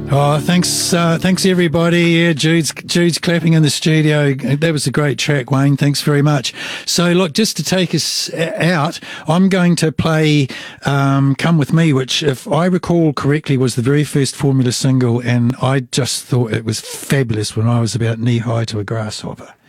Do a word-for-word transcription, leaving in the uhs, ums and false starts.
Oh, thanks, uh, thanks everybody. Yeah, Jude's Jude's clapping in the studio. That was a great track, Wayne. Thanks very much. So, look, just to take us out, I'm going to play um, "Come With Me," which, if I recall correctly, was the very first Formula single, and I just thought it was fabulous when I was about knee high to a grasshopper.